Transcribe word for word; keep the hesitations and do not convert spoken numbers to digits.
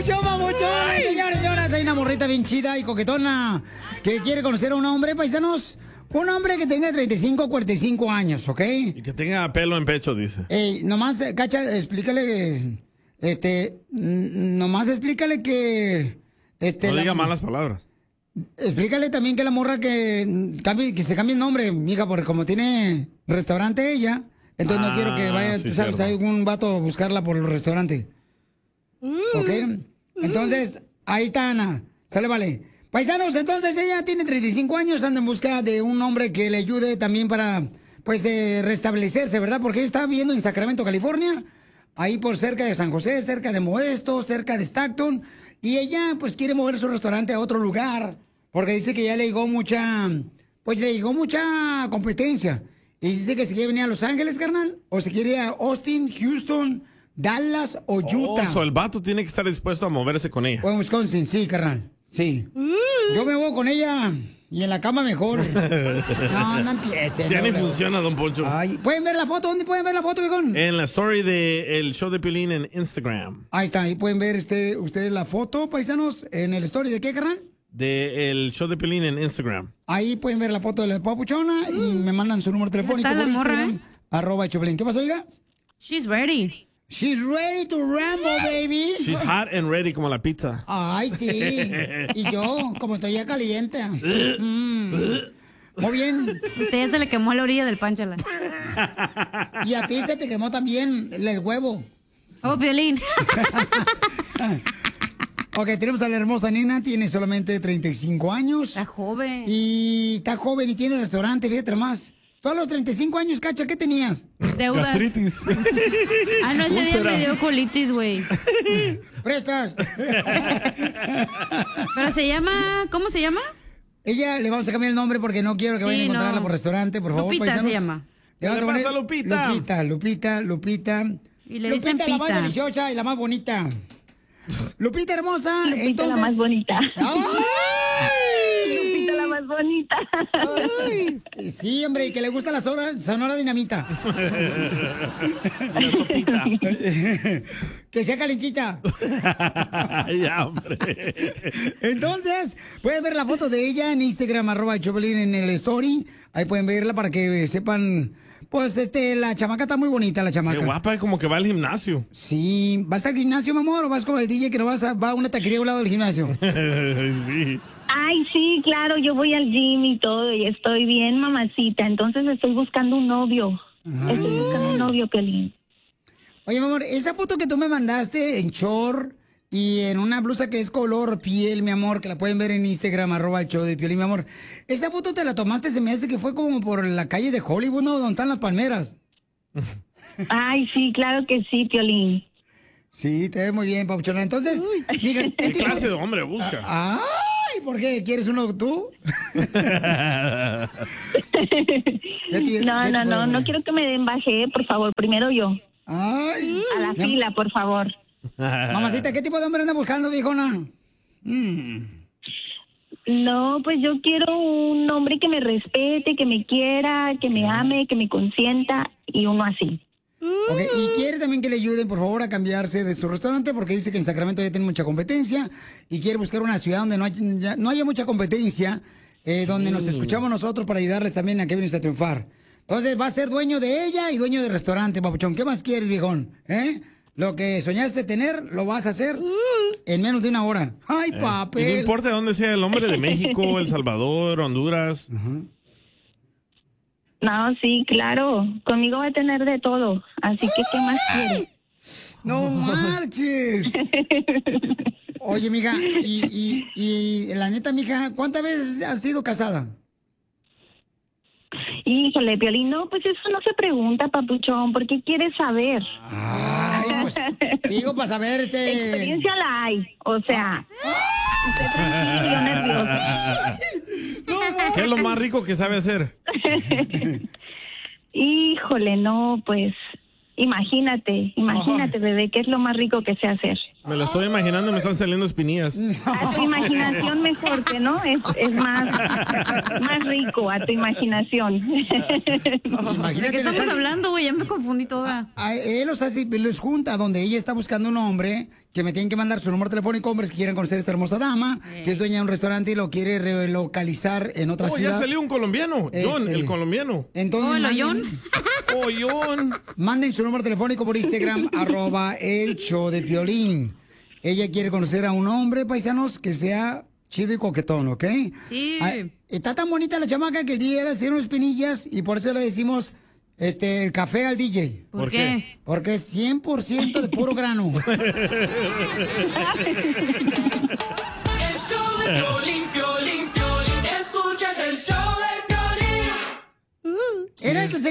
Papuchón, papuchón. Señores, señoras, hay una morrita bien chida y coquetona que quiere conocer a un hombre, paisanos. Un hombre que tenga treinta y cinco, cuarenta y cinco años, ¿ok? Y que tenga pelo en pecho, dice. Ey, nomás, Cacha, explícale, este, nomás explícale que... Este, no la, diga malas palabras. Explícale también que la morra que cambie, que se cambie el nombre, mija, porque como tiene restaurante ella, entonces ah, no quiero que vaya, sí, tú sabes, hay algún vato a buscarla por el restaurante. ¿Ok? Entonces, ahí está Ana. Sale, vale. Paisanos, entonces ella tiene treinta y cinco años, anda en busca de un hombre que le ayude también para, pues, eh, restablecerse, ¿verdad? Porque ella está viviendo en Sacramento, California, ahí por cerca de San José, cerca de Modesto, cerca de Stockton, y ella, pues, quiere mover su restaurante a otro lugar, porque dice que ya le llegó mucha, pues, le llegó mucha competencia, y dice que se quiere venir a Los Ángeles, carnal, o se quiere ir a Austin, Houston, Dallas o Utah. Oh, so el vato tiene que estar dispuesto a moverse con ella. O en Wisconsin, sí, carnal. Sí. Yo me voy con ella y en la cama mejor. No, no empiecen. Ya no, ni no. funciona, don Poncho. Ay, ¿pueden ver la foto? ¿Dónde pueden ver la foto, viejón? En la story del show de Piolín en Instagram. Ahí está, ahí pueden ver este, ustedes la foto, paisanos, en el story de qué, carnal? De el show de Piolín en Instagram. Ahí pueden ver la foto de la papuchona y me mandan su número telefónico por Instagram. Morra, ¿eh? Arroba Choplin. ¿Qué pasó, oiga? She's ready. She's ready to ramble, baby. She's hot and ready como la pizza. Ay, sí. Y yo, como estoy ya caliente. Mm. Muy bien. Usted ya se le quemó la orilla del panchala. Y a ti se te quemó también el huevo. Oh, Piolín. Ok, tenemos a la hermosa nena, tiene solamente treinta y cinco años. Está joven. Y está joven y tiene restaurante, fíjate más. Tú a los treinta y cinco años, Cacha, ¿qué tenías? Deudas. Gastritis. Ah, no, ese día me dio colitis, güey. Prestas. Pero se llama, ¿cómo se llama? Ella, le vamos a cambiar el nombre porque no quiero que sí, vayan a encontrarla no. por restaurante, por favor. Lupita paisanos. se llama. Le vamos a poner Lupita? Lupita, Lupita, Lupita. Y le Lupita, dicen la Pita. más deliciosa y la más bonita. Lupita hermosa, Lupita entonces... la más bonita. ¡Ay! Lupita la más bonita. Ay, sí, hombre, y que le gusta la sonora, sonora dinamita. La sopita. Que sea calentita. Ya, hombre. Entonces, pueden ver la foto de ella en Instagram, arroba Choplin en el story. Ahí pueden verla para que sepan... Pues, este, la chamaca está muy bonita, la chamaca. Qué guapa, como que va al gimnasio. Sí. ¿Vas al gimnasio, mi amor, o vas con el D J que no vas a, va a una taquería a un lado del gimnasio? Sí. Ay, sí, claro, yo voy al gym y todo, y estoy bien, mamacita. Entonces estoy buscando un novio. Ay. Estoy buscando un novio, Piolín. Oye, mi amor, esa foto que tú me mandaste en short y en una blusa que es color piel, mi amor, que la pueden ver en Instagram, arroba el show de Piolín, mi amor. Esa foto te la tomaste, se me hace que fue como por la calle de Hollywood, ¿no? Donde están las palmeras. Ay, sí, claro que sí, Piolín. Sí, te ves muy bien, papuchona. Entonces, mira, ¿qué clase de hombre busca? Ay, ¿por qué? ¿Quieres uno tú? No, no, no, no quiero que me den baje, por favor, primero yo. Ay. A la fila, por favor. Mamacita, ¿qué tipo de hombre anda buscando, viejona? Mm. No, pues yo quiero un hombre que me respete, que me quiera, que me ame, que me consienta y uno así. Ok, y quiere también que le ayuden, por favor, a cambiarse de su restaurante porque dice que en Sacramento ya tiene mucha competencia y quiere buscar una ciudad donde no haya, no haya mucha competencia, eh, sí. donde nos escuchamos nosotros para ayudarles también a que vienes a triunfar. Entonces va a ser dueño de ella y dueño del restaurante, papuchón. ¿Qué más quieres, viejón? ¿Eh? Lo que soñaste tener, lo vas a hacer en menos de una hora. ¡Ay, eh, papel! Y no importa de dónde sea el hombre, de México, El Salvador, Honduras. Uh-huh. No, sí, claro. Conmigo va a tener de todo. Así que, ¿qué más quiere? ¡No marches! Oye, mija, y, y, y la neta, mija, ¿cuántas veces has sido casada? Híjole, Piolín, no, pues eso no se pregunta, papuchón. ¿Por qué quieres saber? Ay, pues, digo, para saber, este... Experiencia la hay, o sea... Usted tranquilo, nervioso. ¿Qué es lo más rico que sabe hacer? Híjole, no, pues... Imagínate, imagínate, oh. bebé, ¿qué es lo más rico que sé hacer? Me lo estoy imaginando, me están saliendo espinillas. A tu imaginación mejor, que no, es, es más, más rico, a tu imaginación. ¿De Imagínate, qué estamos está- hablando, güey? Ya me confundí toda. a él los hace, los junta donde ella está buscando un hombre que me tienen que mandar su número telefónico, hombres que quieran conocer a esta hermosa dama, que es dueña de un restaurante y lo quiere relocalizar en otra Oh, ciudad. ya salió un colombiano. John, Este, el colombiano. Entonces, Oh, ¿el manden, Ollón? Oh, John. manden su número telefónico por Instagram, arroba el show de Piolín. Ella quiere conocer a un hombre, paisanos, que sea chido y coquetón, ¿ok? Sí. Ah, está tan bonita la chamaca que el D J le hicieron espinillas y por eso le decimos este, el café al D J. ¿Por, ¿Por qué? qué? Porque es cien por ciento de puro grano. El show de Piolín, Piolín, Piolín. Escuchas el show de Piolín. En este